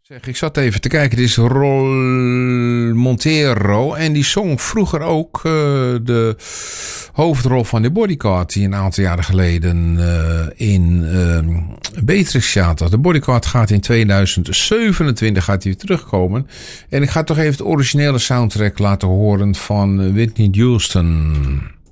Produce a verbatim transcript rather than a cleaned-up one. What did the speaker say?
Zeg, ik zat even te kijken. Dit is Rol Montero. En die zong vroeger ook uh, de hoofdrol van de Bodyguard. Die een aantal jaren geleden uh, in uh, Beatrix zat. De Bodyguard gaat in tweeduizend zevenentwintig gaat hij weer terugkomen. En ik ga toch even het originele soundtrack laten horen van Whitney Houston.